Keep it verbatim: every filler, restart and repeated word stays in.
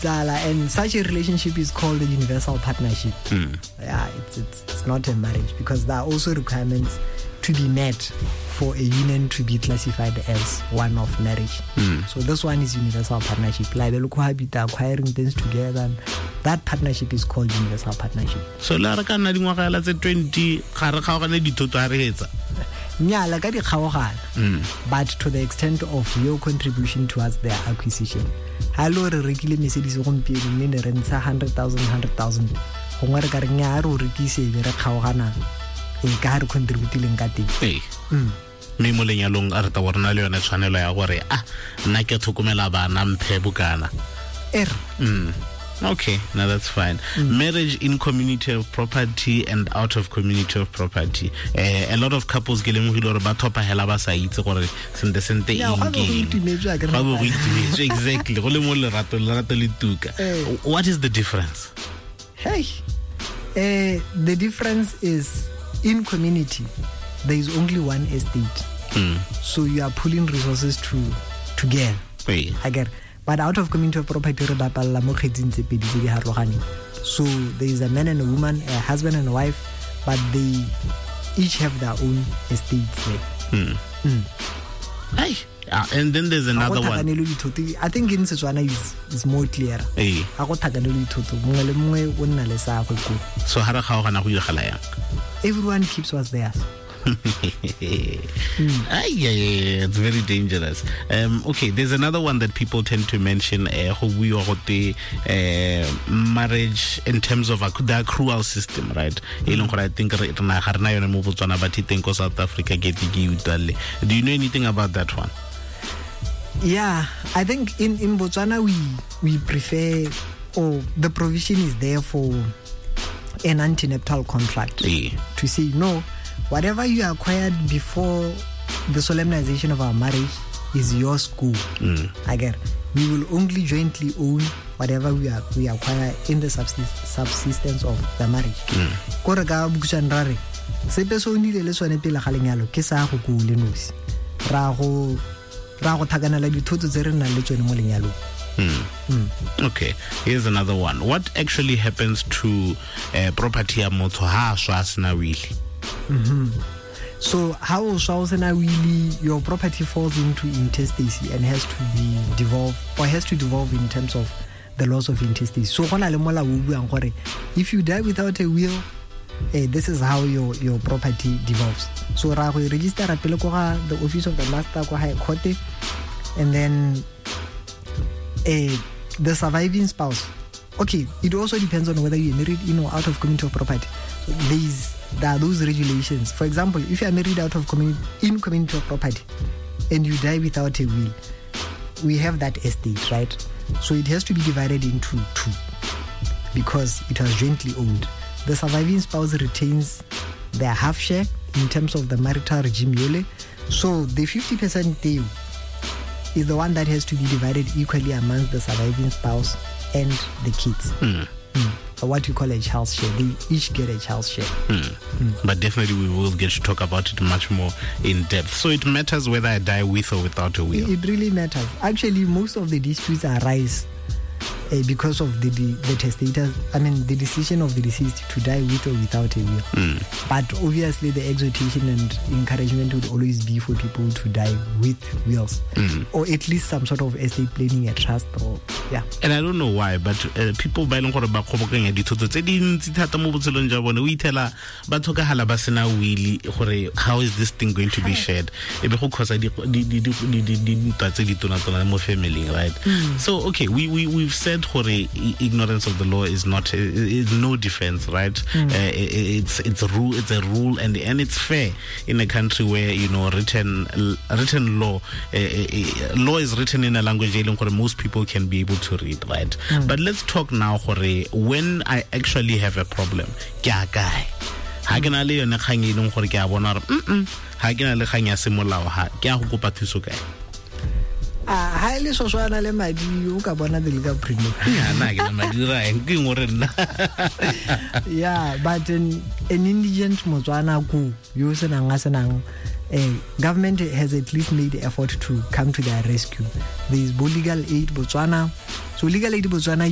and such a relationship is called a universal partnership. Mm. Yeah, it's, it's it's not a marriage, because there are also requirements to be met for a union to be classified as one of marriage. Mm. So this one is universal partnership. Like they cohabit, acquiring things together. That partnership is called universal partnership. So la re ka nna dingwaga la tse twenty ga re kgaogane dithoto a re etsa. Yeah, like di kgaogana. But to the extent of your contribution towards their acquisition. Hello, re rekile Mercedes gompieno mme ne re ntsha one hundred thousand one hundred thousand. Gongwe re ka re nya re o rekise be re kgaogana. E ka re contributileng ka teng. Eh. Me mo lenyalong a re ta borona le yone tshwanelo ya gore ah nna ke tlhokomela bana mphe bokana. Er. Mm. Okay, now that's fine. Mm. Marriage in community of property and out of community of property. Uh, a lot of couples get them with ba thopa hela ba sa itse gore sente sente eng. Exactly. Go le mo le rato le rato le tuka. What is the difference? Hey. Uh, the difference is in community there is only one estate. Mm. So you are pulling resources to together. Hey. I get. But out of community of property, so there is a man and a woman, a husband and a wife, but they each have their own estates there. Mm. Mm. Hey. Uh, and then there's another one. I think in Setswana is is more clear. Hey. So everyone keeps what's theirs. mm. ah, yeah, yeah, yeah, it's very dangerous. Um, okay, there's another one that people tend to mention, uh, we the uh, marriage in terms of the accrual system, right? Mm. I think South Africa. Do you know anything about that one? Yeah, I think in, in Botswana we we prefer, or the provision is there for an antenuptial contract. Yeah. To say no, whatever you acquired before the solemnization of our marriage is your school. Mm. Again, we will only jointly own whatever we are we acquire in the subsist- subsistence of the marriage. Korega bukushanrare sepe so ni le sone pele ga lenyalo ke sa go go le nosi ra go ra go thakanela dithoto tse re nna le tsone mo lenyalo. Mm. Mm. Okay, here's another one. What actually happens to uh, property ya motho ha swa sena wili? Mm-hmm. So how really your property falls into intestacy and has to be devolved, or has to devolve in terms of the laws of intestacy. So if you die without a will, eh, this is how your, your property devolves. So register the office of the master court, and then eh, the surviving spouse. Okay, it also depends on whether you're married in or out of community of property. So there is there are those regulations. For example, if you are married out of community in community of property and you die without a will, we have that estate, right? So it has to be divided into two because it was jointly owned. The surviving spouse retains their half share in terms of the marital regime yole. So the fifty percent deal is the one that has to be divided equally amongst the surviving spouse and the kids. Mm. Mm. What you call a child's share. They each get a child's share. Mm. Mm. But definitely we will get to talk about it much more in depth. So it matters whether I die with or without a will. It really matters. Actually, most of the disputes arise uh, because of the, the the testator, I mean the decision of the deceased to die with or without a will. Mm. But obviously the exhortation and encouragement would always be for people to die with wills, mm. or at least some sort of estate planning, a trust, or yeah. And I don't know why, but uh, people ba ileng gore ba khobokanya dithoto tse dintsi thata mo botshelong ja bone o itela ba thoka hala ba sena will gore how is this thing going to be shared e be go khosa di di di di di tse di tona tona mo family, right? Mm. So okay, we we we've said gore ignorance of the law is not is no defense, right? Mm. Uh, it's it's a rule it's a rule and and it's fair in a country where, you know, written written law uh, uh, law is written in a language where most people can be able to read, right? Mm. But let's talk now gore when I actually have a problem ke a kae ha ke na le yone kgang e leng gore ke a bona re mm ha ke na le kgang ya semolao ha ke a go kopa thuso kae ah ha ile so swana le madi o ka bona the legal premium ya na ke na madi ra eng ke ngore nna yeah, but an, an indigent Motswana ku yo senang a senang Uh, government has at least made the effort to come to their rescue. There is legal aid Botswana. So legal aid Botswana